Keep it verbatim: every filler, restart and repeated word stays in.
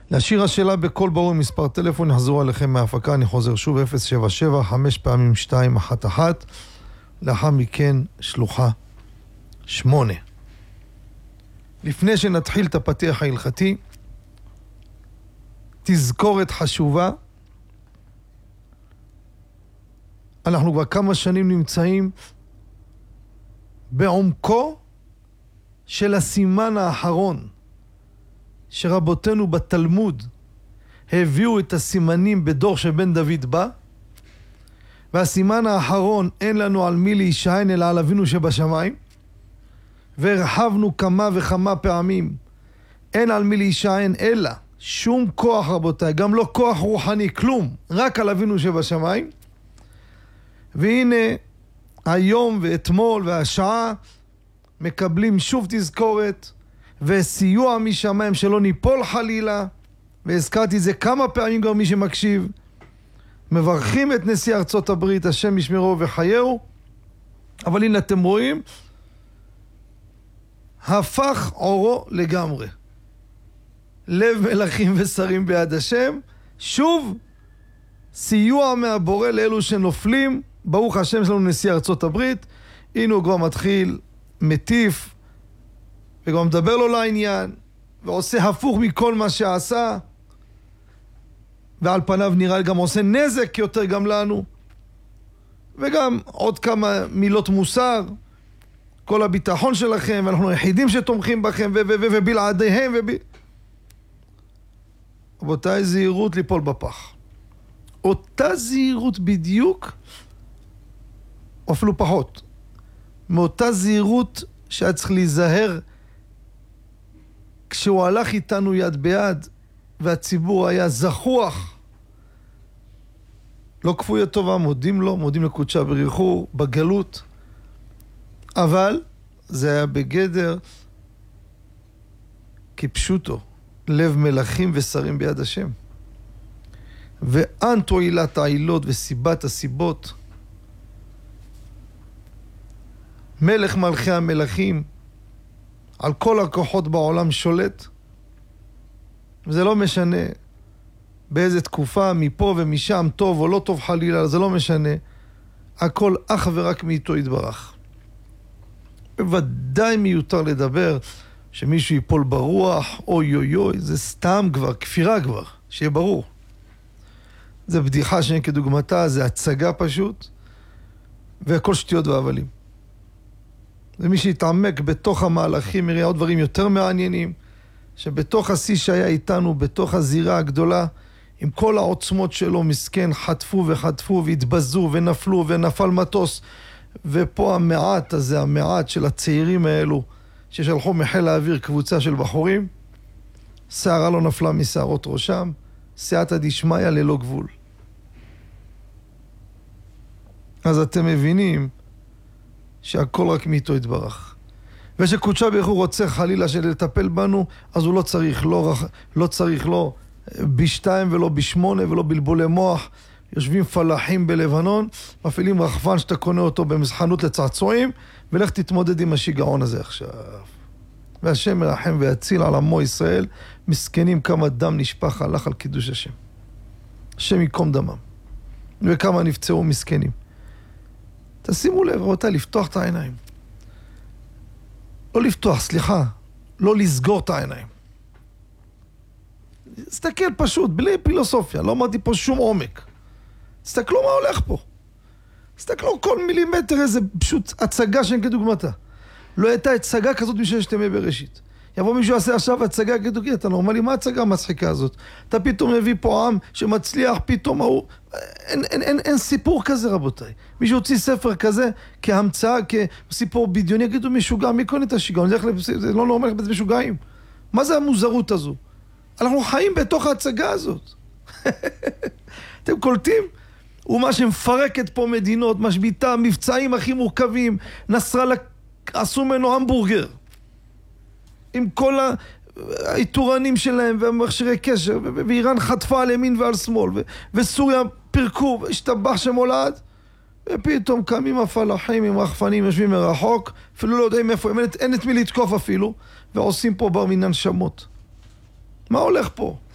לשיר השאלה בכל ברור מספר טלפון, יחזרו עליכם מההפקה, אני חוזר שוב, אפס שבע שבע חמש פעמים שתיים אחת אחת, לאחר מכן שלוחה שמונה. לפני שנתחיל את הפתיח ההלכתי, תזכורת חשובה, אנחנו כבר כמה שנים נמצאים בעומקו של הסימן האחרון, שרבותינו בתלמוד הביאו את הסימנים בדור שבן דוד בא, והסימן האחרון אין לנו על מי להישען אלא על אבינו שבשמיים, והרחבנו כמה וכמה פעמים, אין על מי להישען אלא שום כוח רבותיי, גם לא כוח רוחני, כלום, רק על אבינו שבשמיים. והנה היום ואתמול והשעה מקבלים שוב תזכורת וסיוע משמיים שלא ניפול חלילה, והזכרתי את זה כמה פעמים גם מי שמקשיב. מברכים את נשיא ארצות הברית, השם ישמרו וחייהו, אבל הנה אתם רואים, הפך אורו לגמרי. לב מלכים ושרים ביד השם, שוב סיוע מהבורא לאלו שנופלים, ברוך השם שלנו נשיא ארצות הברית, הנה הוא כבר מתחיל מטיף, וגם מדבר לו לעניין, ועושה הפוך מכל מה שעשה, ועל פניו נראה גם עושה נזק יותר גם לנו, וגם עוד כמה מילות מוסר, כל הביטחון שלכם, ואנחנו היחידים שתומכים בכם, ובלעדיהם, וב... רבותיי, זהירות ליפול בפח. אותה זהירות בדיוק, או אפילו פחות, מאותה זהירות שהיה צריך להיזהר, כשהוא הלך איתנו יד ביד, והציבור היה זחוח, לא כפוי הטובה, מודים לו, מודים לקודשה בריחו, בגלות, אבל זה היה בגדר כפשוטו, לב מלכים ושרים ביד השם. ואן תועילת העילות וסיבת הסיבות, מלך מלכי המלכים, על כל הכוחות בעולם שולט, וזה לא משנה באיזה תקופה, מפה ומשם, טוב או לא טוב חלילה, זה לא משנה, הכל אך ורק מאיתו יתברך. בוודאי מיותר לדבר שמישהו ייפול ברוח, אוי אוי אוי, זה סתם כבר, כפירה כבר, שיהיה ברור. זה בדיחה שאין כדוגמתה, זה הצגה פשוט, והכל שטויות והבלים. ומי שיתעמק בתוך המהלכים, יראה עוד דברים יותר מעניינים, שבתוך השיא שהיה איתנו, בתוך הזירה הגדולה, עם כל העוצמות שלו, מסכן, חטפו וחטפו והתבזו ונפלו ונפל מטוס, ופה המעט הזה, המעט של הצעירים האלו, ששלחו מחיל האוויר קבוצה של בחורים, שערה לא נפלה משערות ראשם, סייעתא דשמיא ללא גבול. אז אתם מבינים שהכל רק מאיתו יתברך. ושקודשה בריך הוא רוצה חלילה של לטפל בנו, אז הוא לא צריך לא, לא צריך לא בשתיים ולא בשמונה ולא בלבולי מוח. יושבים פלחים בלבנון, מפעילים רחפן שאתה קונה אותו במסחנות לצעצועים, ולך תתמודד עם השיגעון הזה עכשיו. והשם מרחם ויציל על עמו ישראל, מסכנים כמה דם נשפך הלך על קידוש השם. השם יקום דמם. וכמה נפצעו מסכנים. תשימו לב, רבותיי, לפתוח את העיניים. לא לפתוח, סליחה, לא לסגור את העיניים. תסתכל פשוט, בלי פילוסופיה, לא אמרתי פה שום עומק. תסתכלו מה הולך פה. תסתכלו כל מילימטר, איזה פשוט הצגה שאין כדוגמתה. לא הייתה הצגה כזאת משש תמי בראשית. יבוא מישהו עושה עכשיו הצגה כדוגמתה, אתה נורמלי, מה הצגה המצחיקה הזאת? אתה פתאום מביא פה עם שמצליח, פתאום הוא... אין, אין, אין, אין סיפור כזה רבותיי. מישהו הוציא ספר כזה כהמצאה, כסיפור בדיוני, יגידו משוגע, מי קונה את השיגעון? זה לא נורמלי, זה משוגעים. מה זה המוזרות הזו? אנחנו חיים בתוך ההצגה הזאת. אתם קולטים? ומה שמפרקת פה מדינות, משביתה, מבצעים הכי מורכבים, נסראללה עשו ממנו המבורגר. עם כל האיתורנים שלהם והמכשירי קשר, ואיראן חטפה על ימין ועל שמאל, וסוריה פירקו, והשתבח שמולד, ופתאום קמים הפלחים עם רחפנים, יושבים מרחוק, אפילו לא יודעים איפה, אין את מי לתקוף אפילו, ועושים פה בר מינן שמות. מה הולך פה?